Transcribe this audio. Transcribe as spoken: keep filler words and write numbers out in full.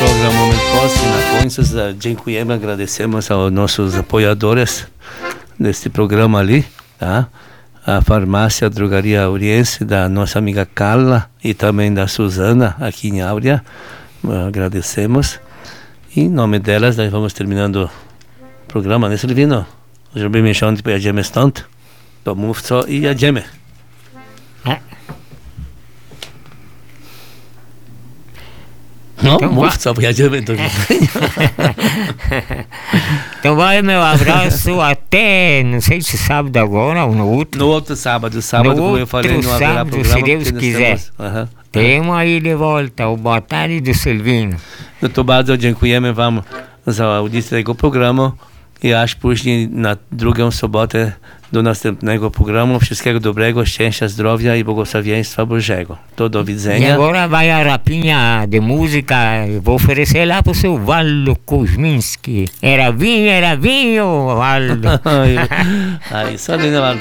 programa Momento Posse na Coisas. Dziękujemy, agradecemos aos nossos apoiadores deste programa ali, tá? A farmácia Drogaria Auriense da nossa amiga Carla e também da Suzana aqui em Áurea. Agradecemos. E em nome delas nós vamos terminando o programa, né, Silvino? Zrobimy miesiąc i pojedziemy stąd do Mówco i jedziemy. No, então Mówco, pojedziemy do Então vai, meu abraço até, não sei se sábado agora ou no outro. No outro sábado, sábado, no como eu falei, não haverá sábado, programa. se Deus quiser. Uhum. Temos aí de volta o Boa Tarde do Silvino. No to bardzo dziękujemy wam za audycję tego programu i aż później na drugą sobotę do następnego programu. Wszystkiego dobrego, szczęścia, zdrowia i błogosławieństwa Bożego. To do E widzenia. agora vai a rapinha de música, eu vou oferecer lá pro seu Valdo Kuzminski. Era vinho, era vinho, Valdo. Aí, só Valdo.